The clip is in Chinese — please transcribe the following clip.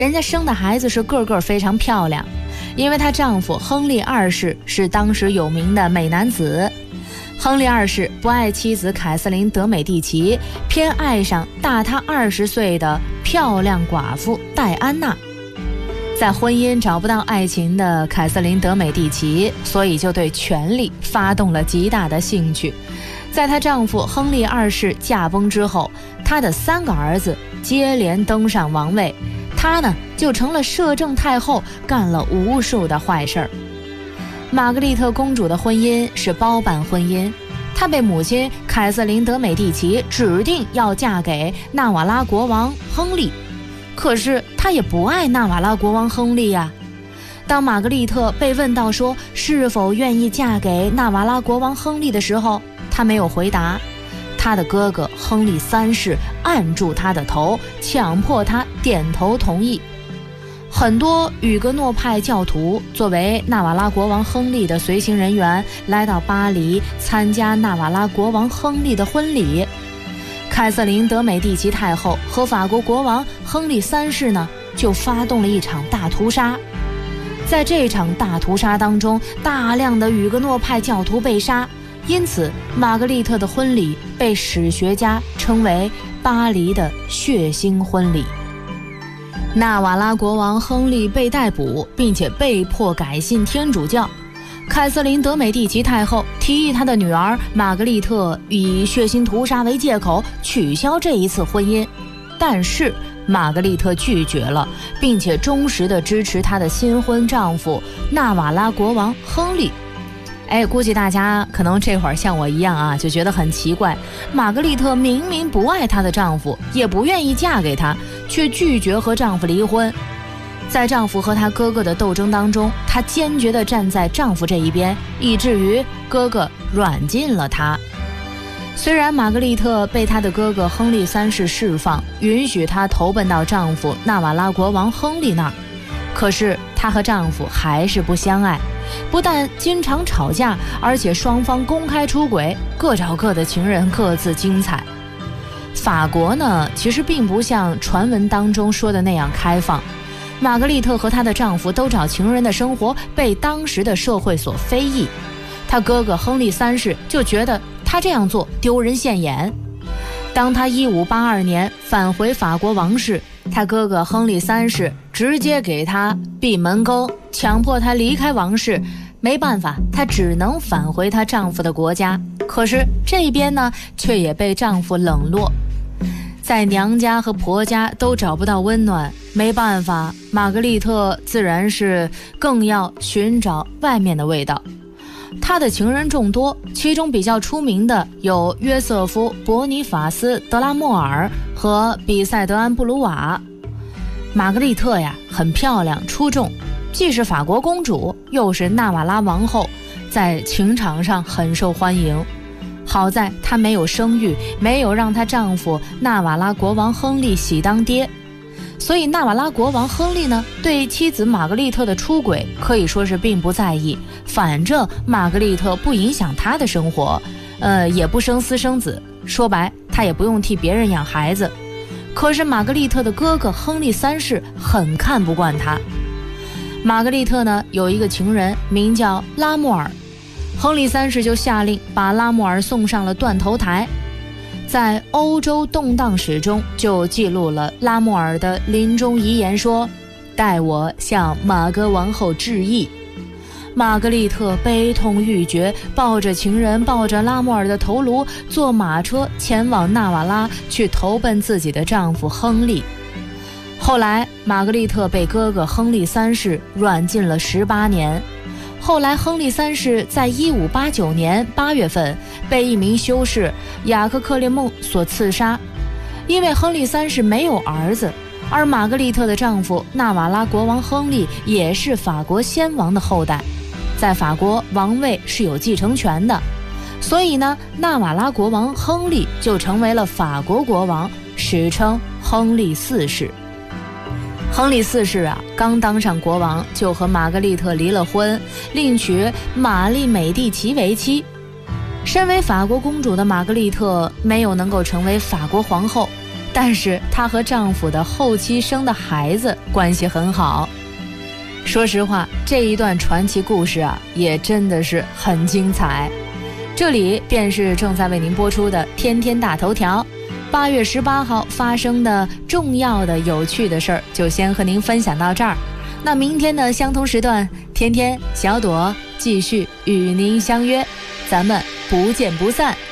人家生的孩子是个个非常漂亮，因为她丈夫亨利二世是当时有名的美男子。亨利二世不爱妻子凯瑟琳·德美第奇，偏爱上大他20岁的漂亮寡妇戴安娜。在婚姻找不到爱情的凯瑟琳·德美第奇，所以就对权力发动了极大的兴趣。在她丈夫亨利二世驾崩之后，她的3个儿子接连登上王位，她呢就成了摄政太后，干了无数的坏事儿。玛格丽特公主的婚姻是包办婚姻，她被母亲凯瑟琳·德美第奇指定要嫁给纳瓦拉国王亨利，可是她也不爱纳瓦拉国王亨利呀。当玛格丽特被问到说是否愿意嫁给纳瓦拉国王亨利的时候，她没有回答。她的哥哥亨利3世按住她的头，强迫她点头同意。很多雨格诺派教徒作为纳瓦拉国王亨利的随行人员来到巴黎参加纳瓦拉国王亨利的婚礼。凯瑟琳·德美第奇太后和法国国王亨利3世呢就发动了一场大屠杀。在这场大屠杀当中，大量的雨格诺派教徒被杀，因此玛格丽特的婚礼被史学家称为巴黎的血腥婚礼。纳瓦拉国王亨利被逮捕，并且被迫改信天主教。凯瑟琳·德美第奇太后提议她的女儿玛格丽特以血腥屠杀为借口取消这一次婚姻，但是玛格丽特拒绝了，并且忠实地支持她的新婚丈夫纳瓦拉国王亨利。估计大家可能这会儿像我一样啊，就觉得很奇怪，玛格丽特明明不爱她的丈夫，也不愿意嫁给他，却拒绝和丈夫离婚。在丈夫和她哥哥的斗争当中，她坚决地站在丈夫这一边，以至于哥哥软禁了她。虽然玛格丽特被她的哥哥亨利3世释放，允许她投奔到丈夫纳瓦拉国王亨利那儿，可是她和丈夫还是不相爱，不但经常吵架，而且双方公开出轨，各找各的情人，各自精彩。法国呢，其实并不像传闻当中说的那样开放。玛格丽特和她的丈夫都找情人的生活被当时的社会所非议，她哥哥亨利3世就觉得她这样做丢人现眼。当他1582年返回法国王室，他哥哥亨利3世直接给他闭门羹，强迫他离开王室。没办法，她只能返回她丈夫的国家。可是这边呢，却也被丈夫冷落，在娘家和婆家都找不到温暖。没办法，玛格丽特自然是更要寻找外面的味道。她的情人众多，其中比较出名的有约瑟夫·伯尼法斯·德拉莫尔和比塞德安·布鲁瓦。玛格丽特呀，很漂亮出众，既是法国公主，又是纳瓦拉王后，在情场上很受欢迎。好在她没有生育，没有让她丈夫纳瓦拉国王亨利喜当爹，所以纳瓦拉国王亨利呢，对妻子玛格丽特的出轨可以说是并不在意，反正玛格丽特不影响他的生活，也不生私生子，说白他也不用替别人养孩子。可是玛格丽特的哥哥亨利3世很看不惯他。玛格丽特呢，有一个情人名叫拉莫尔，亨利3世就下令把拉莫尔送上了断头台。在欧洲动荡史中就记录了拉莫尔的临终遗言说：代我向玛格王后致意。玛格丽特悲痛欲绝，抱着情人，抱着拉莫尔的头颅，坐马车前往纳瓦拉去投奔自己的丈夫亨利。后来玛格丽特被哥哥亨利3世软禁了18年。后来亨利3世在1589年8月份被一名修士雅克克列孟所刺杀。因为亨利3世没有儿子，而玛格丽特的丈夫纳瓦拉国王亨利也是法国先王的后代，在法国王位是有继承权的，所以呢，纳瓦拉国王亨利就成为了法国国王，史称亨利4世。亨利4世啊，刚当上国王就和玛格丽特离了婚，另娶玛丽美第奇为妻。身为法国公主的玛格丽特没有能够成为法国皇后， 但是她和丈夫的后期生的孩子关系很好。说实话，这一段传奇故事啊，也真的是很精彩。这里便是正在为您播出的天天大头条。8月18号发生的重要的有趣的事儿，就先和您分享到这儿。那明天的相同时段，天天小朵继续与您相约，咱们不见不散。